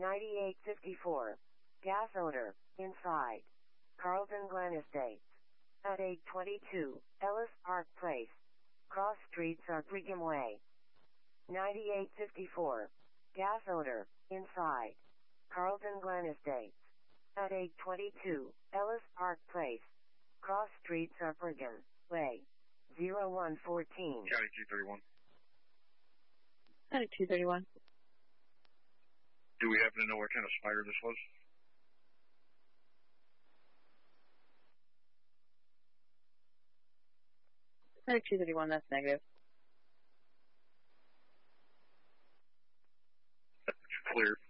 9854. Gas odor. Inside. Carlton Glen Estates. At 822. Ellis Park Place. Cross Streets or Brigham Way. 9854. Gas odor. Inside. Carlton Glen Estates. At 822. Ellis Park Place. Cross Streets or Brigham Way. 0114. County 231. County 231. Do we happen to know what kind of spider this was? County 231, that's negative. Clear.